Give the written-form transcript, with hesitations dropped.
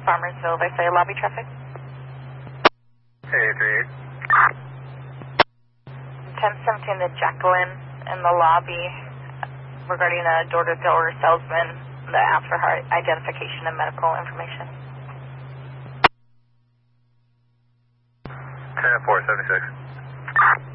Farmersville, Visalia lobby traffic. Hey, 38. 1017 to Jacqueline in the lobby regarding a door-to-door salesman that asked for her identification and medical information. 10-4, 76.